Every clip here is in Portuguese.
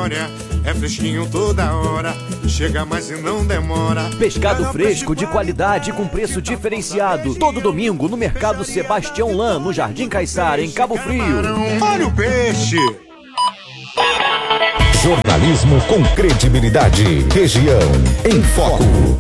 memória. É fresquinho toda hora, chega mais e não demora. Pescado fresco de qualidade com preço diferenciado. Todo domingo no Mercado Sebastião Lan, no Jardim Caiçara, em Cabo Frio. Olha o peixe! Jornalismo com credibilidade. Região em Foco.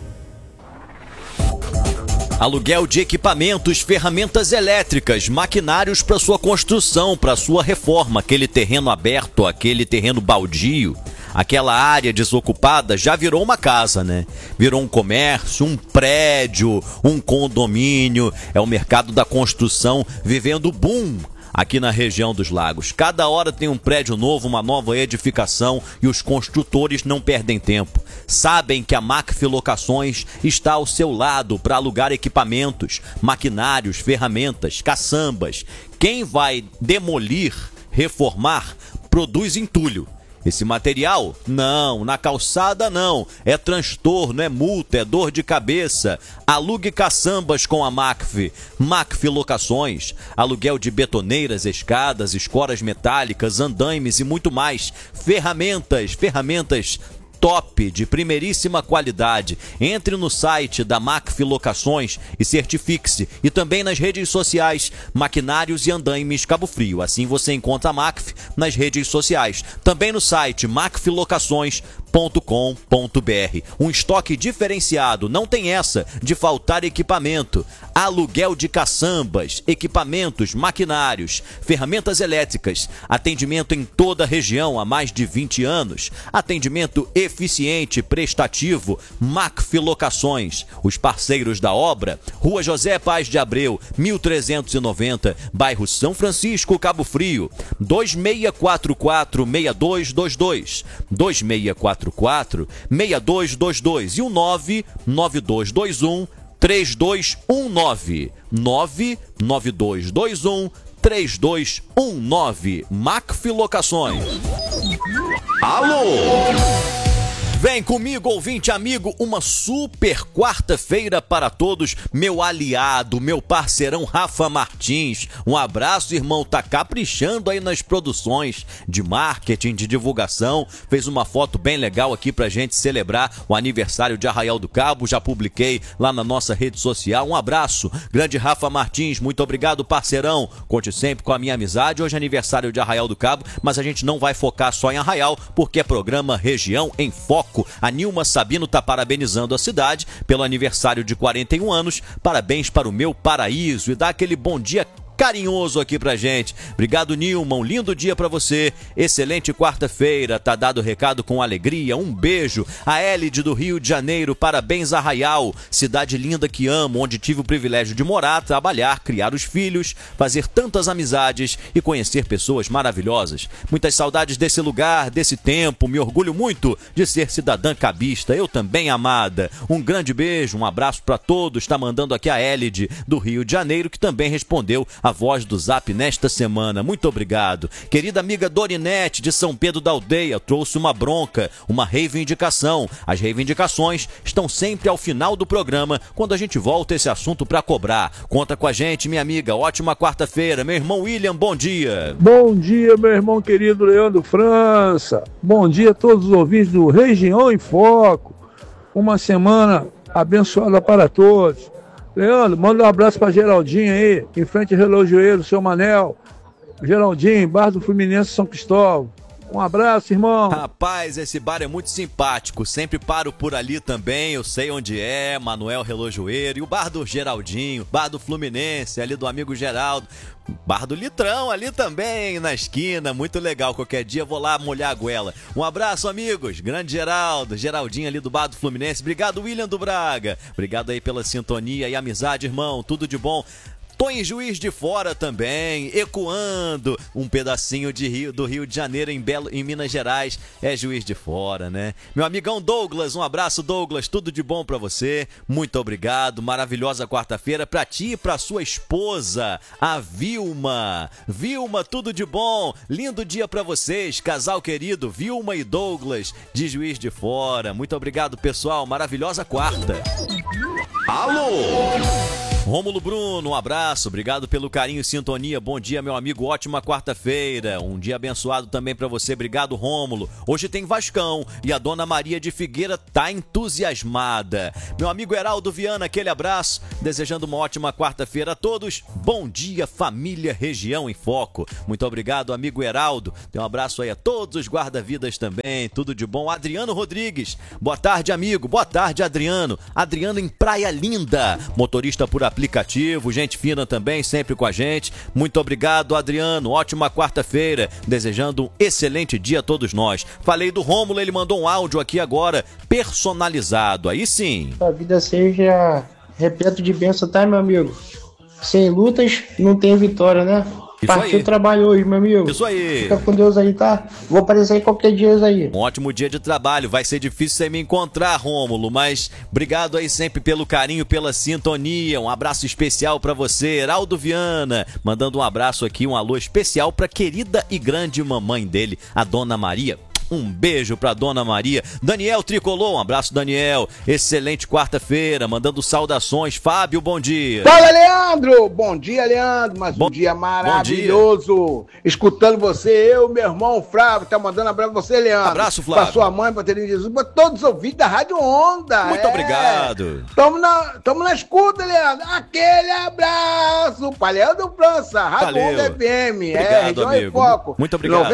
Aluguel de equipamentos, ferramentas elétricas, maquinários para sua construção, para sua reforma. Aquele terreno aberto, aquele terreno baldio, aquela área desocupada já virou uma casa, né? Virou um comércio, um prédio, um condomínio. É o mercado da construção vivendo boom aqui na região dos Lagos. Cada hora tem um prédio novo, uma nova edificação e os construtores não perdem tempo. Sabem que a Macf Locações está ao seu lado para alugar equipamentos, maquinários, ferramentas, caçambas. Quem vai demolir, reformar, produz entulho. Esse material? Não, na calçada não. É transtorno, é multa, é dor de cabeça. Alugue caçambas com a Macf. Macf Locações. Aluguel de betoneiras, escadas, escoras metálicas, andaimes e muito mais. Ferramentas top, de primeiríssima qualidade. Entre no site da Macf Locações e certifique-se. E também nas redes sociais, Maquinários e Andaimes Cabo Frio. Assim você encontra a Macf nas redes sociais. Também no site macflocações.com.br. Um estoque diferenciado, não tem essa de faltar equipamento. Aluguel de caçambas, equipamentos, maquinários, ferramentas elétricas. Atendimento em toda a região há mais de 20 anos. Atendimento eficiente, prestativo. Macf Locações. Os parceiros da obra: Rua José Paz de Abreu, 1390, bairro São Francisco, Cabo Frio. 2644-6222. 2644-6222 e o 99221-3219. 99221-3219. Macf Locações. Alô! Vem comigo, ouvinte amigo, uma super quarta-feira para todos, meu aliado, meu parceirão Rafa Martins. Um abraço, irmão, tá caprichando aí nas produções de marketing, de divulgação. Fez uma foto bem legal aqui pra gente celebrar o aniversário de Arraial do Cabo, já publiquei lá na nossa rede social. Um abraço, grande Rafa Martins, muito obrigado, parceirão. Conte sempre com a minha amizade. Hoje é aniversário de Arraial do Cabo, mas a gente não vai focar só em Arraial, porque é programa Região em Foco. A Nilma Sabino está parabenizando a cidade pelo aniversário de 41 anos. Parabéns para o meu paraíso. E dá aquele bom dia carinhoso aqui pra gente. Obrigado, Nilma, um lindo dia pra você, excelente quarta-feira, tá dado o recado com alegria, um beijo. A Elide do Rio de Janeiro, parabéns Arraial, cidade linda que amo, onde tive o privilégio de morar, trabalhar, criar os filhos, fazer tantas amizades e conhecer pessoas maravilhosas. Muitas saudades desse lugar, desse tempo, me orgulho muito de ser cidadã cabista, eu também, amada. Um grande beijo, um abraço pra todos, tá mandando aqui a Elide do Rio de Janeiro, que também respondeu a voz do Zap nesta semana. Muito obrigado. Querida amiga Dorinete, de São Pedro da Aldeia, trouxe uma bronca, uma reivindicação. As reivindicações estão sempre ao final do programa, quando a gente volta esse assunto para cobrar. Conta com a gente, minha amiga. Ótima quarta-feira. Meu irmão William, bom dia. Bom dia, meu irmão querido Leandro França. Bom dia a todos os ouvintes do Região em Foco. Uma semana abençoada para todos. Leandro, manda um abraço pra Geraldinho aí, em frente ao Relojoeiro, seu Manel. Geraldinho, bar do Fluminense São Cristóvão. Um abraço, irmão. Rapaz, esse bar é muito simpático. Sempre paro por ali também. Eu sei onde é, Manuel Relojoeiro. E o bar do Geraldinho, bar do Fluminense, ali do amigo Geraldo. Bar do Litrão ali também, na esquina. Muito legal. Qualquer dia vou lá molhar a goela. Um abraço, amigos. Grande Geraldo, Geraldinho ali do bar do Fluminense. Obrigado, William do Braga. Obrigado aí pela sintonia e amizade, irmão. Tudo de bom. Tô em Juiz de Fora também, ecoando um pedacinho do Rio de Janeiro em Minas Gerais. É Juiz de Fora, né? Meu amigão Douglas, um abraço, Douglas. Tudo de bom pra você. Muito obrigado. Maravilhosa quarta-feira pra ti e pra sua esposa, a Vilma. Vilma, tudo de bom. Lindo dia pra vocês, casal querido, Vilma e Douglas, de Juiz de Fora. Muito obrigado, pessoal. Maravilhosa quarta. Alô! Rômulo Bruno, um abraço, obrigado pelo carinho e sintonia. Bom dia, meu amigo, ótima quarta-feira. Um dia abençoado também pra você, obrigado, Rômulo. Hoje tem Vascão e a dona Maria de Figueira tá entusiasmada. Meu amigo Heraldo Viana, aquele abraço, desejando uma ótima quarta-feira a todos. Bom dia, família Região em Foco. Muito obrigado, amigo Heraldo. Tem um abraço aí a todos os guarda-vidas também, tudo de bom. Adriano Rodrigues, boa tarde, amigo, boa tarde, Adriano. Adriano em Praia Linda, motorista por aplicativo, gente fina também, sempre com a gente. Muito obrigado, Adriano. Ótima quarta-feira. Desejando um excelente dia a todos nós. Falei do Rômulo, ele mandou um áudio aqui agora, personalizado. Aí sim. A vida seja repleto de bênção, tá, meu amigo? Sem lutas, não tem vitória, né? Isso Partiu aí. o trabalho hoje, meu amigo. Isso aí. Fica com Deus aí, tá? Vou aparecer aí qualquer dia aí. Um ótimo dia de trabalho. Vai ser difícil você me encontrar, Rômulo, mas obrigado aí sempre pelo carinho, pela sintonia. Um abraço especial pra você, Heraldo Viana. Mandando um abraço aqui, um alô especial pra querida e grande mamãe dele, a Dona Maria. Um beijo pra Dona Maria. Daniel Tricolor, um abraço, Daniel. Excelente quarta-feira, mandando saudações. Fábio, bom dia. Fala, Leandro! Bom dia, Leandro. Mais um dia maravilhoso. Escutando você, eu, meu irmão Flávio, tá mandando abraço pra você, Leandro. Abraço, Flávio. Pra sua mãe, pra Tereza Jesus, pra todos os ouvintes da Rádio Onda. Muito obrigado. Tamo na escuta, Leandro. Aquele abraço pra Leandro França, Rádio Valeu. Onda FM. Obrigado, Região amigo. em Foco. Muito obrigado.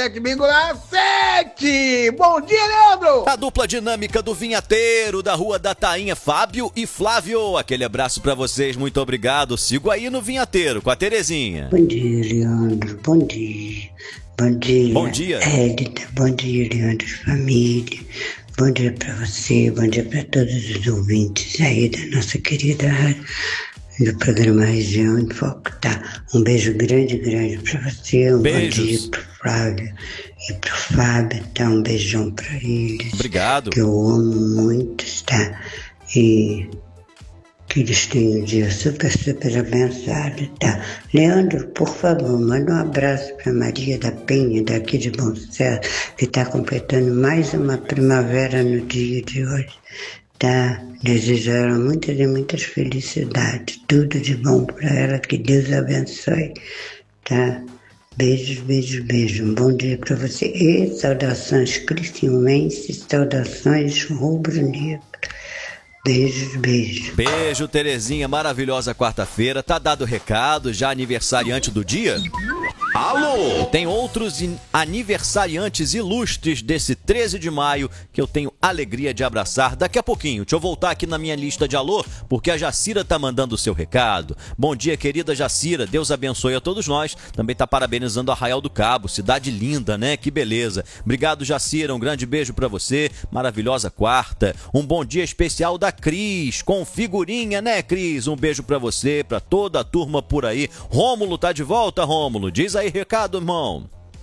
97,7. Bom dia, Leandro! A dupla dinâmica do Vinhateiro, da Rua da Tainha, Fábio e Flávio. Aquele abraço pra vocês, muito obrigado. Sigo aí no Vinhateiro, com a Terezinha. Bom dia, Leandro. Bom dia. Bom dia. Bom dia. Edita. Bom dia, Leandro. Família. Bom dia pra você. Bom dia pra todos os ouvintes aí da nossa querida rádio, do programa Região em Foco, tá? Um beijo grande pra você. Um Beijos. bom dia pro Flávio e pro Fábio, tá? Um beijão pra eles. Obrigado. Que eu amo muito, tá? E que eles tenham um dia super abençoado, tá? Leandro, por favor, manda um abraço pra Maria da Penha, daqui de Bom Sucesso, que tá completando mais uma primavera no dia de hoje, tá? Desejo a ela muitas felicidades, tudo de bom pra ela, que Deus abençoe, tá? Beijos. Um bom dia pra você. E saudações criciumenses, saudações rubro-negro. Beijos. Beijo, Terezinha. Maravilhosa quarta-feira. Tá dado o recado, já aniversariante do dia? Alô! Tem outros aniversariantes ilustres desse 13 de maio que eu tenho alegria de abraçar daqui a pouquinho. Deixa eu voltar aqui na minha lista de alô, porque a Jacira tá mandando o seu recado. Bom dia, querida Jacira. Deus abençoe a todos nós. Também tá parabenizando Arraial do Cabo. Cidade linda, né? Que beleza. Obrigado, Jacira. Um grande beijo pra você. Maravilhosa quarta. Um bom dia especial da Cris, com figurinha, né, Cris? Um beijo pra você, pra toda a turma por aí. Rômulo tá de volta, Rômulo. Diz aí recado, irmão.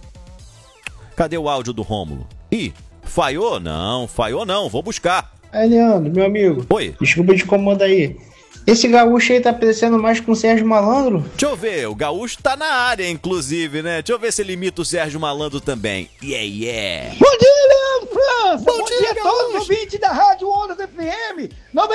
Cadê o áudio do Rômulo? Ih, falhou? Não, vou buscar. Aí, Leandro, meu amigo. Oi. Desculpa te incomodar aí. Esse gaúcho aí tá parecendo mais com o Sérgio Malandro? Deixa eu ver, o Gaúcho tá na área, inclusive, né? Deixa eu ver se ele imita o Sérgio Malandro também. Yeah. Bom dia, Leandro França! Bom dia, a todos os ouvintes da Rádio Ondas FM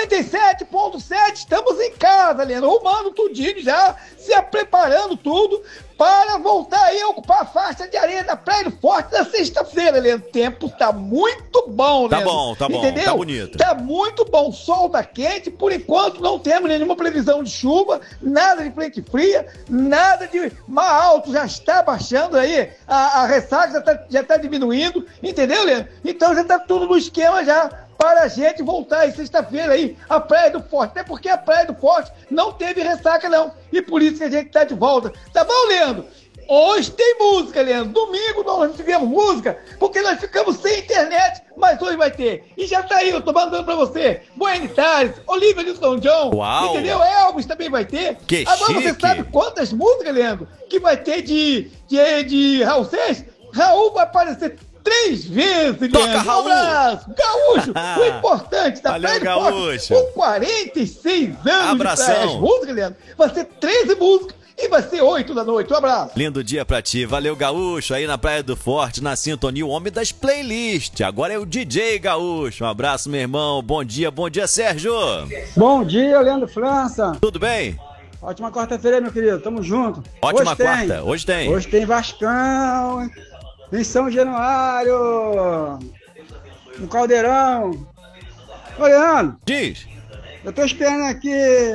97.7. Estamos em casa, Leandro, arrumando tudinho já, se preparando tudo para voltar aí a ocupar a faixa de areia da Praia do Forte na sexta-feira, Leandro. O tempo tá muito bom, Leandro. Tá bom, entendeu? tá bonito. Tá muito bom, o sol tá quente, por enquanto não temos nenhuma previsão de chuva, nada de frente fria, nada de mar alto, já está baixando aí, a ressaca já tá diminuindo, entendeu, Leandro? Então já tá tudo no esquema já, para a gente voltar aí sexta-feira aí, a Praia do Forte, até porque a Praia do Forte não teve ressaca não, e por isso que a gente tá de volta, tá bom, Leandro? Hoje tem música, Leandro. Domingo nós não tivemos música, porque nós ficamos sem internet, mas hoje vai ter. E já tá aí, eu tô mandando pra você. Buenos Aires, Olivia Newton-John, Uau. entendeu? Elvis também vai ter. Que Agora chique. você sabe quantas músicas, Leandro, que vai ter de Raul Seixas? Raul vai aparecer 3 vezes, Toca, Leandro. Raul. Um abraço. Gaúcho, o importante da Valeu, Praia do Forte, Gaúcho. com 46 anos Abração. de praia. As músicas, Leandro, vai ser 13 músicas e vai ser 8 da noite. Um abraço. Lindo dia pra ti. Valeu, Gaúcho, aí na Praia do Forte, na sintonia, o homem das playlists. Agora é o DJ Gaúcho. Um abraço, meu irmão. Bom dia, Sérgio. Bom dia, Leandro França. Tudo bem? Ótima quarta-feira, meu querido. Tamo junto. Ótima quarta. Hoje tem. Hoje tem Vascão, em São Januário, no Caldeirão. Ô, Leandro. Diz. Eu tô esperando aqui.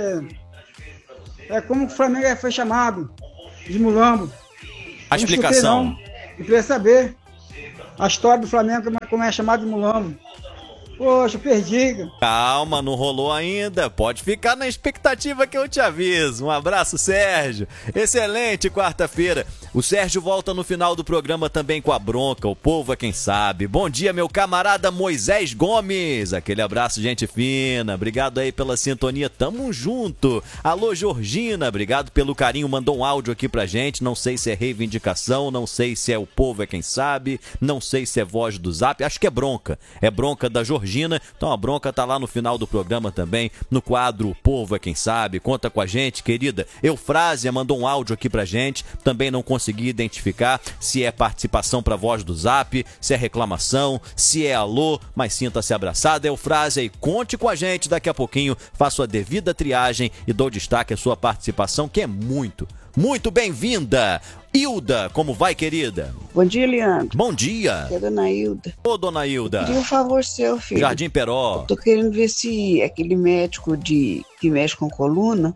Como o Flamengo foi chamado de Mulambo. A explicação. Eu queria saber a história do Flamengo, como é chamado de Mulambo. Poxa, perdi. Calma, não rolou ainda. Pode ficar na expectativa que eu te aviso. Um abraço, Sérgio. Excelente quarta-feira. O Sérgio volta no final do programa também com a bronca. O povo é quem sabe. Bom dia, meu camarada Moisés Gomes. Aquele abraço, gente fina. Obrigado aí pela sintonia. Tamo junto. Alô, Georgina. Obrigado pelo carinho. Mandou um áudio aqui pra gente. Não sei se é reivindicação. Não sei se é o povo é quem sabe. Não sei se é voz do Zap. Acho que é bronca. É bronca da Georgina. Então a bronca tá lá no final do programa também, no quadro O Povo é Quem Sabe. Conta com a gente, querida. Eufrásia mandou um áudio aqui pra gente, também não consegui identificar se é participação pra voz do Zap, se é reclamação, se é alô, mas sinta-se abraçada, Eufrásia, e conte com a gente. Daqui a pouquinho faço a devida triagem e dou destaque à sua participação, que é muito bem-vinda. Hilda, como vai, querida? Bom dia, Leandro. Bom dia. Aqui é a dona Hilda. Ô, dona Hilda. Eu queria um favor seu, filho. Jardim Peró. Eu tô querendo ver se aquele médico que mexe com coluna,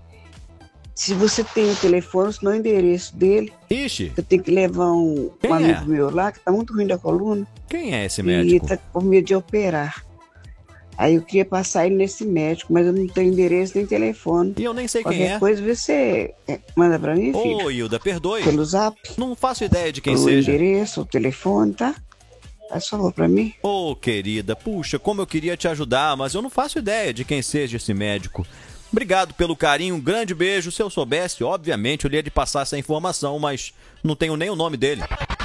se você tem o telefone, se não o endereço dele. Ixi. Eu tenho que levar um amigo meu lá, que tá muito ruim da coluna. Quem é esse médico? E tá com medo de operar. Aí eu queria passar ele nesse médico, mas eu não tenho endereço nem telefone. E eu nem sei quem é. Qualquer coisa, você manda pra mim, filho. Ô, Hilda, perdoe. Pelo Zap. Não faço ideia de quem o seja. O endereço, o telefone, tá? Faz favor pra mim. Ô, querida, puxa, como eu queria te ajudar, mas eu não faço ideia de quem seja esse médico. Obrigado pelo carinho, um grande beijo. Se eu soubesse, obviamente, eu ia lhe passar essa informação, mas não tenho nem o nome dele.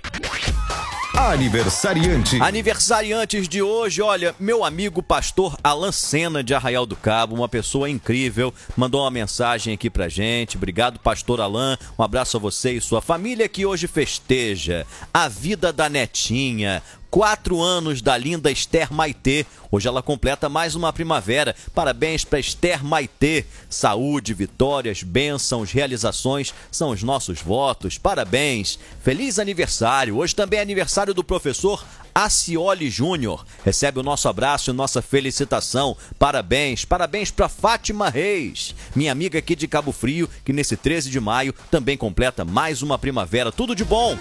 Aniversariantes de hoje, olha, meu amigo pastor Alan Sena de Arraial do Cabo, uma pessoa incrível, mandou uma mensagem aqui pra gente. Obrigado, pastor Alan, um abraço a você e sua família que hoje festeja a vida da netinha. 4 anos da linda Esther Maitê. Hoje ela completa mais uma primavera. Parabéns para Esther Maitê. Saúde, vitórias, bênçãos, realizações são os nossos votos. Parabéns. Feliz aniversário. Hoje também é aniversário do professor Acioli Júnior. Recebe o nosso abraço e nossa felicitação. Parabéns. Parabéns para Fátima Reis, minha amiga aqui de Cabo Frio, que nesse 13 de maio também completa mais uma primavera. Tudo de bom.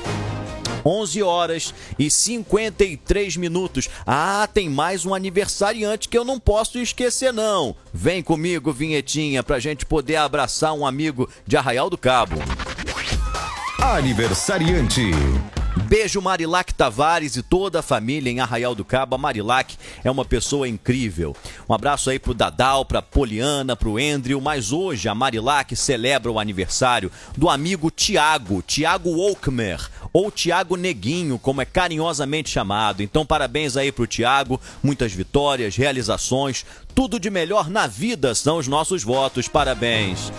11h53. Ah, tem mais um aniversariante que eu não posso esquecer, não. Vem comigo, vinhetinha, pra gente poder abraçar um amigo de Arraial do Cabo. Aniversariante. Beijo, Marilac Tavares e toda a família em Arraial do Cabo. A Marilac é uma pessoa incrível. Um abraço aí pro Dadal, pra Poliana, pro Andrew. Mas hoje a Marilac celebra o aniversário do amigo Tiago Wolkmer, ou Tiago Neguinho, como é carinhosamente chamado. Então parabéns aí pro Tiago, muitas vitórias, realizações, tudo de melhor na vida são os nossos votos. Parabéns.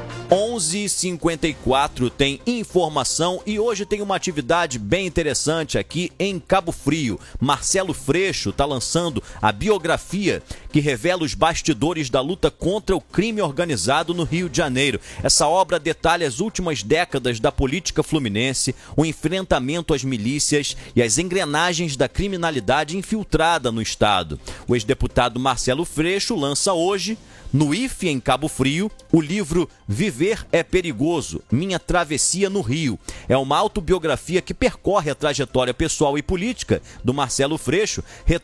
11h54 tem informação e hoje tem uma atividade bem interessante aqui em Cabo Frio. Marcelo Freixo está lançando a biografia que revela os bastidores da luta contra o crime organizado no Rio de Janeiro. Essa obra detalha as últimas décadas da política fluminense, o enfrentamento às milícias e as engrenagens da criminalidade infiltrada no estado. O ex-deputado Marcelo Freixo lança hoje, no IFE em Cabo Frio, o livro Viver é Perigoso, Minha Travessia no Rio. É uma autobiografia que percorre a trajetória pessoal e política do Marcelo Freixo,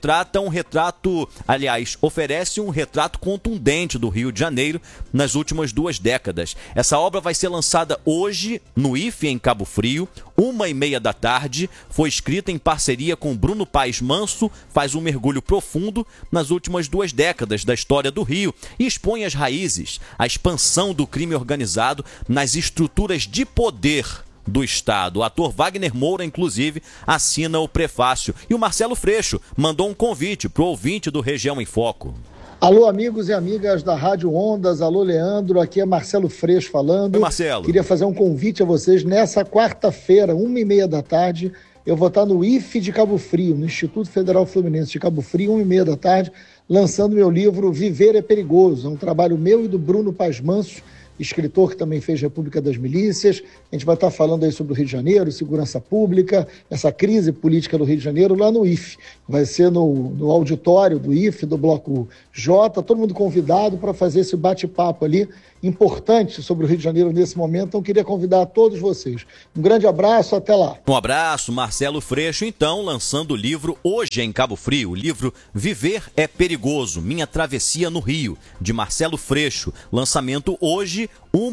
oferece um retrato contundente do Rio de Janeiro nas últimas 2 décadas. Essa obra vai ser lançada hoje no IFE em Cabo Frio, 1h30 da tarde, foi escrita em parceria com Bruno Paes Manso, faz um mergulho profundo nas últimas 2 décadas da história do Rio e expõe as raízes, a expansão do crime organizado nas estruturas de poder do Estado. O ator Wagner Moura, inclusive, assina o prefácio. E o Marcelo Freixo mandou um convite para o ouvinte do Região em Foco. Alô, amigos e amigas da Rádio Ondas, alô, Leandro, aqui é Marcelo Freixo falando. Oi, Marcelo. Queria fazer um convite a vocês, nessa quarta-feira, 1h30 da tarde, eu vou estar no IFE de Cabo Frio, no Instituto Federal Fluminense de Cabo Frio, 1h30 da tarde, lançando meu livro Viver é Perigoso, é um trabalho meu e do Bruno Paz Manso, escritor que também fez República das Milícias. A gente vai estar falando aí sobre o Rio de Janeiro, segurança pública, essa crise política do Rio de Janeiro lá no IFE. Vai ser no auditório do IFE, do Bloco J, todo mundo convidado para fazer esse bate-papo ali, importante sobre o Rio de Janeiro nesse momento. Então, queria convidar todos vocês. Um grande abraço, até lá. Um abraço, Marcelo Freixo, então, lançando o livro hoje em Cabo Frio, o livro Viver é Perigoso, Minha Travessia no Rio, de Marcelo Freixo. Lançamento hoje,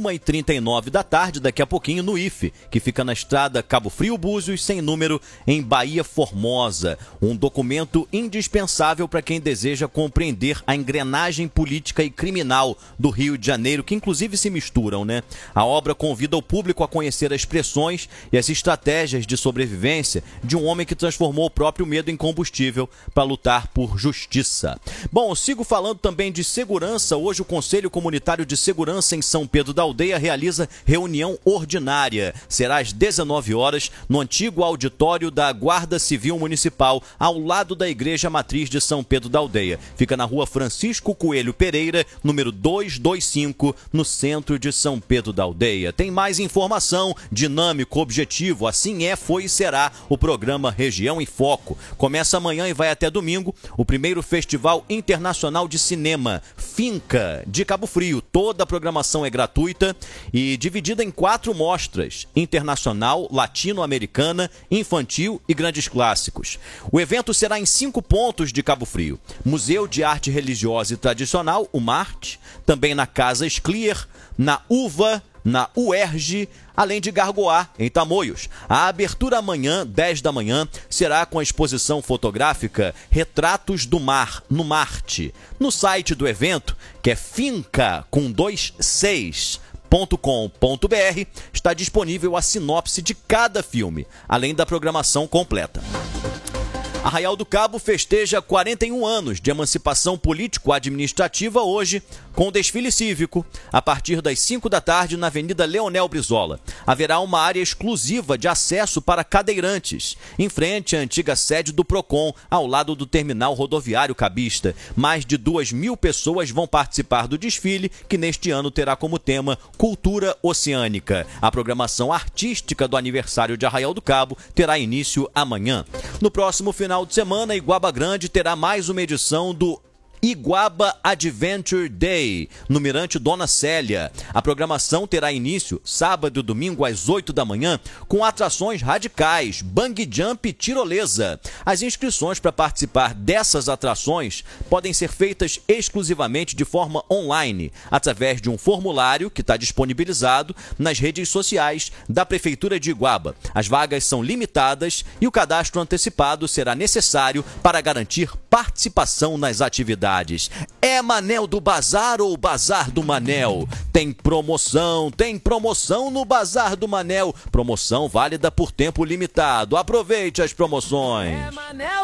1h39 da tarde, daqui a pouquinho no IFE, que fica na estrada Cabo Frio-Búzios, sem número, em Bahia Formosa. Um documento indispensável para quem deseja compreender a engrenagem política e criminal do Rio de Janeiro, que inclusive se misturam, né? A obra convida o público a conhecer as expressões e as estratégias de sobrevivência de um homem que transformou o próprio medo em combustível para lutar por justiça. Bom, sigo falando também de segurança. Hoje o Conselho Comunitário de Segurança em São Pedro da Aldeia realiza reunião ordinária. Será às 19 horas no antigo auditório da Guarda Civil Municipal, ao lado da Igreja Matriz de São Pedro da Aldeia. Fica na rua Francisco Coelho Pereira, número 225, no centro de São Pedro da Aldeia. Tem mais informação, dinâmico, objetivo, assim é, foi e será o programa Região em Foco. Começa amanhã e vai até domingo o primeiro Festival Internacional de Cinema, Finca, de Cabo Frio. Toda a programação é gratuita e dividida em 4 mostras: internacional, latino-americana, infantil e grandes clássicos. O evento será em 5 pontos de Cabo Frio: Museu de Arte Religiosa e Tradicional, o MART, também na Casa Esclier, na UVA, na UERJ, além de Gargoá, em Tamoios. A abertura amanhã, 10 da manhã, será com a exposição fotográfica Retratos do Mar, no Marte. No site do evento, que é finca.com.br, está disponível a sinopse de cada filme, além da programação completa. Arraial do Cabo festeja 41 anos de emancipação político-administrativa hoje, com desfile cívico, a partir das 5 da tarde na Avenida Leonel Brizola. Haverá uma área exclusiva de acesso para cadeirantes, em frente à antiga sede do Procon, ao lado do terminal rodoviário cabista. Mais de 2.000 pessoas vão participar do desfile, que neste ano terá como tema Cultura Oceânica. A programação artística do aniversário de Arraial do Cabo terá início amanhã. No próximo final de semana, Iguaba Grande terá mais uma edição do Iguaba Adventure Day, no Mirante Dona Célia. A programação terá início sábado e domingo às 8 da manhã, com atrações radicais, bungee jump e tirolesa. As inscrições para participar dessas atrações podem ser feitas exclusivamente de forma online, através de um formulário que está disponibilizado nas redes sociais da Prefeitura de Iguaba. As vagas são limitadas e o cadastro antecipado será necessário para garantir participação nas atividades. É Manel do Bazar ou Bazar do Manel? Tem promoção no Bazar do Manel. Promoção válida por tempo limitado. Aproveite as promoções.